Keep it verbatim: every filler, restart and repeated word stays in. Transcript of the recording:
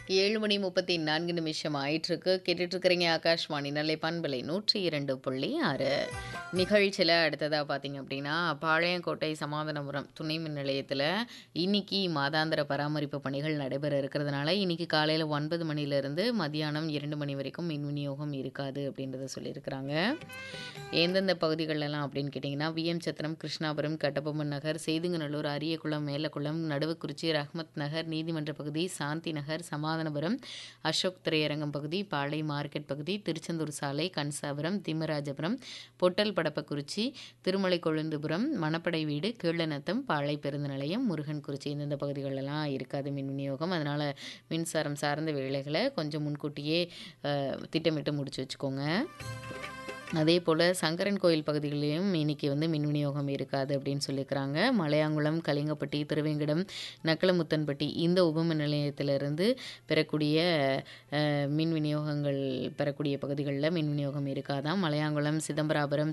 ஏழு மணி முப்பத்தி நான்கு நிமிஷம் ஆயிட்டிருக்கு. கேட்டுட்ருக்கிறீங்க ஆகாஷ்வாணி நெல்லை பண்பலை நூற்றி இரண்டு புள்ளி ஆறு. நிகழ்ச்சியில் அடுத்ததாக பார்த்தீங்க அப்படின்னா, பாளையங்கோட்டை சமாதானபுரம் துணை மின் நிலையத்தில் இன்னைக்கு மாதாந்திர பராமரிப்பு பணிகள் நடைபெற இருக்கிறதுனால, இன்னைக்கு காலையில் ஒன்பது மணிலேருந்து மதியானம் இரண்டு மணி வரைக்கும் மின் விநியோகம் இருக்காது அப்படின்றத சொல்லியிருக்கிறாங்க. எந்தெந்த பகுதிகளெல்லாம் அப்படின்னு கேட்டிங்கன்னா, விஎம் சத்திரம், கிருஷ்ணாபுரம், கட்டபொம்மன் நகர், செய்துங்கநல்லூர், அரியக்குளம், மேலக்குளம், நடுவுக்குறிச்சி, ரஹ்மத் நகர், நீதிமன்ற பகுதி, சாந்தி நகர், சமாதானபுரம், அசோக் திரையரங்கம் பகுதி, பாளை மார்க்கெட் பகுதி, திருச்செந்தூர் சாலை, கன்சாபுரம், திம்மராஜபுரம், பொட்டல் படப்பக்குறிச்சி, திருமலை கொழுந்துபுரம், மணப்படை வீடு, கீழநத்தம், பாளை பேருந்து நிலையம், முருகன்குறிச்சி இந்தந்த பகுதிகளெல்லாம் இருக்காது மின் விநியோகம். அதனால் மின்சாரம் சார்ந்த வேலைகளை கொஞ்சம் முன்கூட்டியே அஹ், திட்டமிட்டு முடிச்சு வச்சுக்கோங்க. அதே போல் சங்கரன் கோயில் பகுதிகளிலும் இன்னைக்கு வந்து மின் விநியோகம் இருக்காது அப்படின்னு சொல்லியிருக்கிறாங்க. மலையாங்குளம், கலிங்கப்பட்டி, திருவேங்கடம், நக்கலமுத்தன்பட்டி இந்த உபமின் நிலையத்திலிருந்து பெறக்கூடிய அஹ், மின் விநியோகங்கள் பெறக்கூடிய பகுதிகளில் மின் விநியோகம் இருக்காதாம். மலையாங்குளம், சிதம்பராபுரம்,